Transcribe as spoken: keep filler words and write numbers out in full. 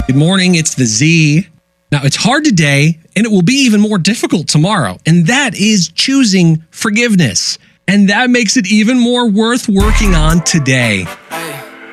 Good morning, it's the Z. Now, it's hard today, and it will be even more difficult tomorrow, and that is choosing forgiveness. And that makes it even more worth working on today.